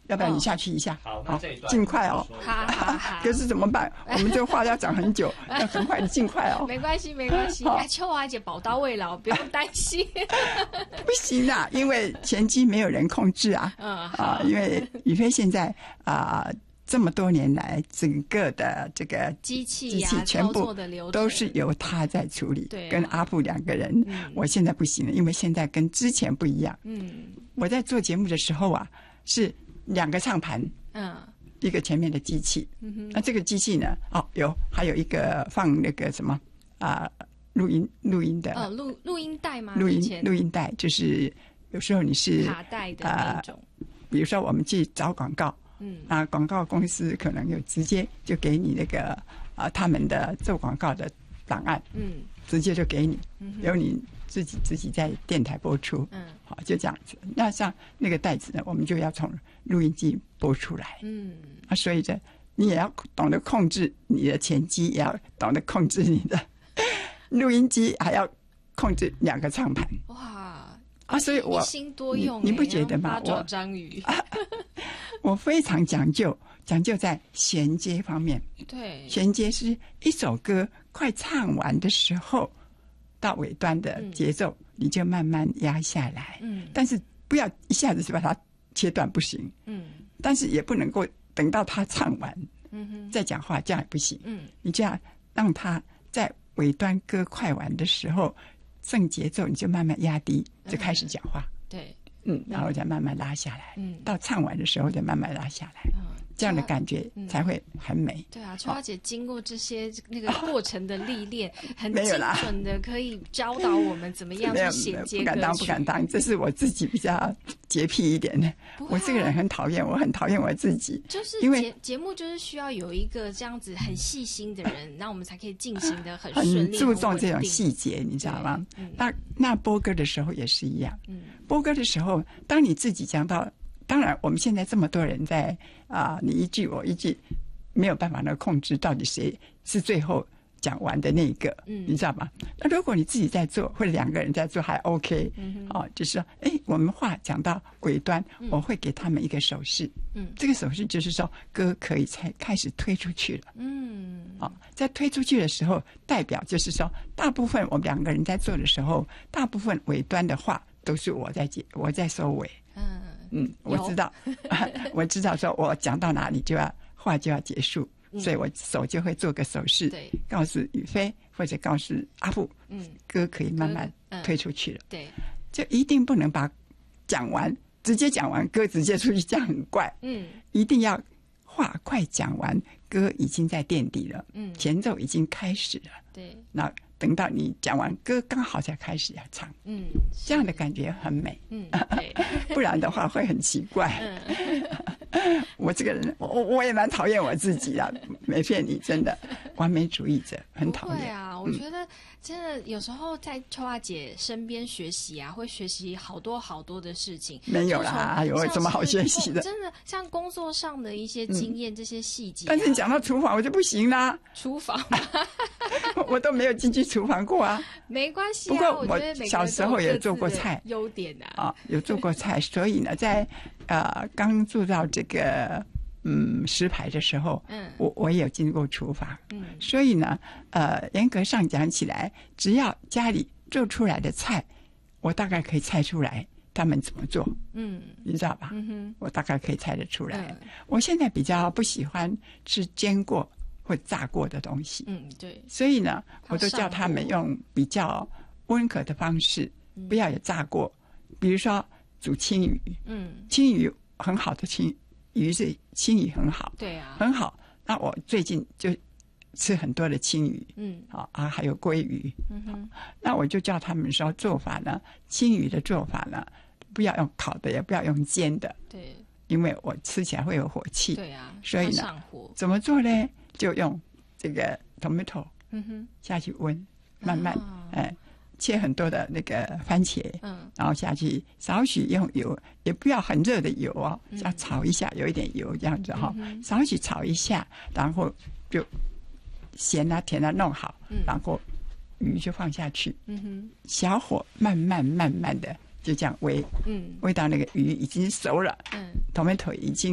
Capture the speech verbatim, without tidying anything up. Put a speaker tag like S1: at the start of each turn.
S1: 要不然你下去一下？
S2: 好，那这一段
S1: 尽快哦。
S3: 好好好。
S1: 可是怎么办？我们这个话要讲很久，要很快，尽快哦。
S3: 没关系，没关系。哎，秋华姐宝刀未老，不用担心。
S1: 不行啊，因为前期没有人控制啊。嗯啊，因为宇飞现在啊。这么多年来，整个的这个
S3: 机器
S1: 机器全部都是由他在处理，
S3: 对、啊，
S1: 跟阿布两个人、嗯。我现在不行了，因为现在跟之前不一样。嗯，我在做节目的时候啊，是两个唱盘，嗯，一个前面的机器，嗯哼，那这个机器呢，哦，有还有一个放那个什么啊，录、呃、音录音的，
S3: 哦，录录音带吗？
S1: 录音录音带就是有时候你是
S3: 卡带的那种、呃，
S1: 比如说我们去找广告。嗯，那广告公司可能有直接就给你那个啊、呃，他们的做广告的档案，嗯，直接就给你，嗯，由你自己自己在电台播出，嗯，好，就这样子。那像那个袋子呢，我们就要从录音机播出来，嗯，啊，所以这你也要懂得控制你的前机，也要懂得控制你的录音机，还要控制两个唱盘，
S3: 哇！
S1: 啊，所以我
S3: 一心多用、欸
S1: 你，你不觉得吗？
S3: 八爪章鱼，
S1: 我, 我非常讲究，讲究在衔接方面。
S3: 对，
S1: 衔接是一首歌快唱完的时候，到尾端的节奏，嗯、你就慢慢压下来。嗯，但是不要一下子就把它切断，不行。嗯，但是也不能够等到他唱完，嗯哼，再讲话，这样也不行。嗯，你这样让他在尾端歌快完的时候。正节奏你就慢慢压低，就开始讲话。
S3: 嗯、对，
S1: 嗯，然后再慢慢拉下来。嗯，到唱完的时候再慢慢拉下来。嗯，这样的感觉才会很美。
S3: 对啊，秋花姐经过这些那个过程的历练，很精准的可以教导我们怎么样去衔接歌曲。
S1: 不敢当，不敢当，这是我自己比较洁癖一点的。我这个人很讨厌，我很讨厌我自己。
S3: 就是
S1: 因为
S3: 节目就是需要有一个这样子很细心的人，那我们才可以进行的很顺利。
S1: 很注重这种细节，你知道吗？嗯、那那播歌的时候也是一样。嗯，播歌的时候，当你自己讲到。当然，我们现在这么多人在啊、呃，你一句我一句，没有办法能控制到底谁是最后讲完的那一个，嗯，你知道吗？那如果你自己在做，或者两个人在做，还 OK， 嗯，哦，就是说，哎，我们话讲到尾端，嗯、我会给他们一个手势，嗯，这个手势就是说，歌可以才开始推出去了，嗯，哦，在推出去的时候，代表就是说，大部分我们两个人在做的时候，大部分尾端的话都是我在接，我在收尾，嗯。嗯，我知道，我知道，说我讲到哪里就要话就要结束，嗯、所以我手就会做个手势，对，告诉宇飞或者告诉阿布，嗯，歌可以慢慢推出去了，嗯、对，就一定不能把讲完直接讲完歌直接出去，这样很怪，嗯，一定要话快讲完，歌已经在垫底了，嗯，前奏已经开始了，对，那。等到你讲完歌，刚好才开始要唱，嗯，这样的感觉很美，嗯，对，不然的话会很奇怪。嗯、我这个人，我我也蛮讨厌我自己的，没骗你，真的完美主义者，很讨厌。
S3: 对啊，我觉得真的有时候在秋花姐身边学习啊，会学习好多好多的事情。
S1: 没有啦，有什么好学习的？
S3: 真的，像工作上的一些经验，嗯、这些细节、啊。
S1: 但是你讲到厨房，我就不行啦。
S3: 厨房，
S1: 我都没有进去厨房过啊。
S3: 没关系、
S1: 啊，不过我小时候也做过菜，
S3: 优点啊，
S1: 啊，有做过菜，所以呢，在呃刚做到这个嗯石牌的时候，嗯，我我也有进过厨房，嗯，所以呢，呃，严格上讲起来，只要家里做出来的菜，我大概可以猜出来他们怎么做，嗯，你知道吧？嗯哼，我大概可以猜得出来。嗯、我现在比较不喜欢吃煎过或炸过的东西，嗯，对，所以呢，我都叫他们用比较温和的方式，嗯、不要有炸过，比如说煮青鱼，嗯，青鱼很好的青鱼是青鱼很好，对啊，很好。那我最近就吃很多的青鱼，嗯，好啊，还有鲑鱼，嗯哼，那我就叫他们说做法呢，青鱼的做法呢，不要用烤的，也不要用煎的，对，因为我吃起来会有火气，对啊，所以呢，怎么做呢？就用这个 tomato， 嗯哼，下去温，慢慢，哎、哦。切很多的那个番茄，嗯，然后下去少许用油，也不要很热的油哦，要炒一下，有一点油这样子哈、哦，嗯、少许炒一下，然后就咸啊甜啊弄好，嗯、然后鱼就放下去，嗯哼，小火慢慢慢慢的就这样煨，嗯，煨到那个鱼已经熟了，嗯，tomato已经